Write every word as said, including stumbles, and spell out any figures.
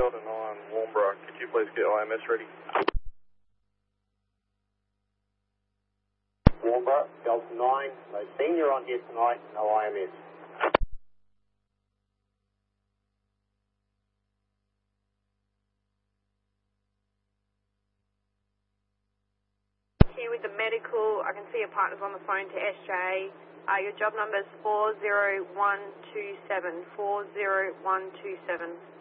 Delta nine, Warnbro, could you please get I M S ready? Warnbro, Delta nine, no senior on here tonight, no I M S. Here with the medical, I can see your partner's on the phone to S J. Uh, your job number is four zero one two seven, four zero one two seven.